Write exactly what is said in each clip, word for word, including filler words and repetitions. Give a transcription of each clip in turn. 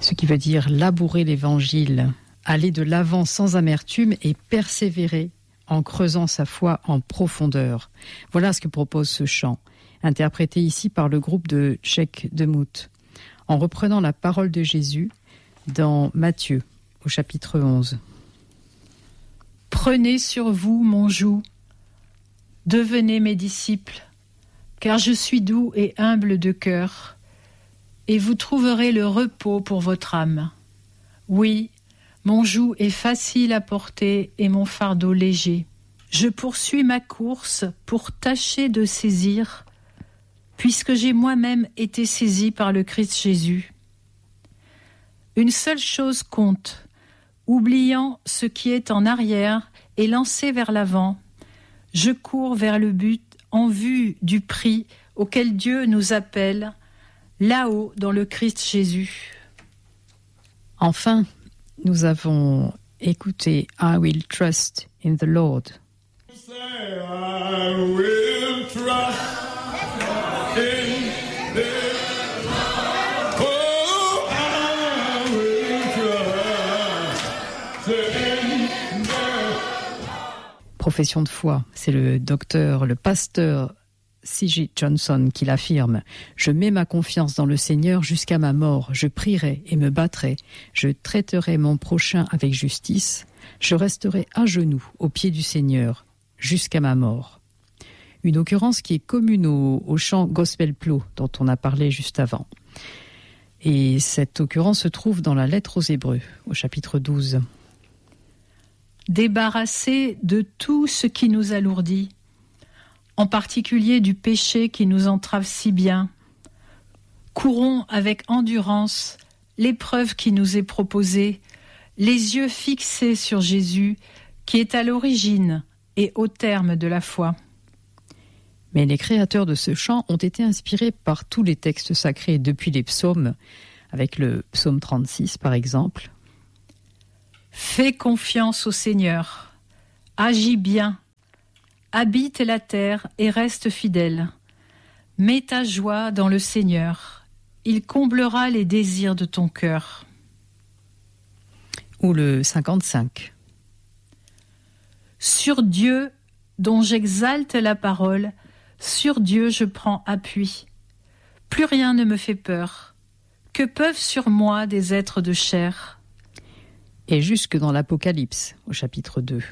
Ce qui veut dire labourer l'évangile, aller de l'avant sans amertume et persévérer en creusant sa foi en profondeur. Voilà ce que propose ce chant, interprété ici par le groupe de Tchèque de Mout, en reprenant la parole de Jésus dans Matthieu, au chapitre onze. Prenez sur vous mon joug, devenez mes disciples, car je suis doux et humble de cœur, et vous trouverez le repos pour votre âme. Oui, mon joug est facile à porter et mon fardeau léger. Je poursuis ma course pour tâcher de saisir, puisque j'ai moi-même été saisi par le Christ Jésus. Une seule chose compte, oubliant ce qui est en arrière et lancé vers l'avant, je cours vers le but en vue du prix auquel Dieu nous appelle, là-haut dans le Christ Jésus. Enfin, nous avons écouté I Will Trust in the Lord. Say, I will trust in the Lord. Oh, I will trust in the Lord. Profession de foi, c'est le docteur, le pasteur C J Johnson qui l'affirme. Je mets ma confiance dans le Seigneur jusqu'à ma mort. Je prierai et me battrai. Je traiterai mon prochain avec justice. Je resterai à genoux au pied du Seigneur jusqu'à ma mort. Une occurrence qui est commune au, au chant Gospel Plow dont on a parlé juste avant. Et cette occurrence se trouve dans la lettre aux Hébreux, au chapitre douze. Débarrassés de tout ce qui nous alourdit, en particulier du péché qui nous entrave si bien, courons avec endurance l'épreuve qui nous est proposée, les yeux fixés sur Jésus, qui est à l'origine et au terme de la foi. Mais les créateurs de ce chant ont été inspirés par tous les textes sacrés depuis les psaumes, avec le psaume trente-six par exemple. Fais confiance au Seigneur, agis bien, habite la terre et reste fidèle. Mets ta joie dans le Seigneur, il comblera les désirs de ton cœur. Ou le cinquante-cinq. Sur Dieu, dont j'exalte la parole, sur Dieu je prends appui. Plus rien ne me fait peur. Que peuvent sur moi des êtres de chair ? Et jusque dans l'Apocalypse, au chapitre deux.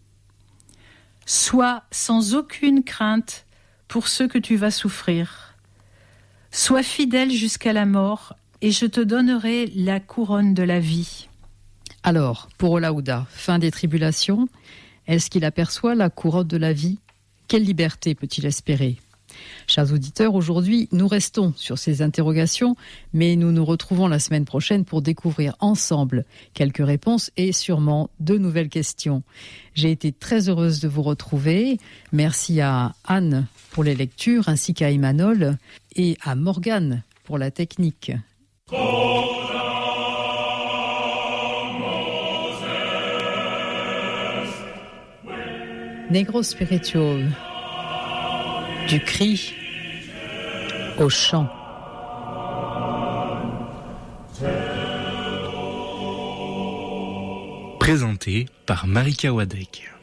Sois sans aucune crainte pour ce que tu vas souffrir. Sois fidèle jusqu'à la mort, et je te donnerai la couronne de la vie. Alors, pour Olaouda, fin des tribulations, est-ce qu'il aperçoit la couronne de la vie ? Quelle liberté peut-il espérer ? Chers auditeurs, aujourd'hui, nous restons sur ces interrogations, mais nous nous retrouvons la semaine prochaine pour découvrir ensemble quelques réponses et sûrement de nouvelles questions. J'ai été très heureuse de vous retrouver. Merci à Anne pour les lectures, ainsi qu'à Emmanuel et à Morgane pour la technique. Negro Spiritual. Du cri au chant. Présenté par Marika Wadek.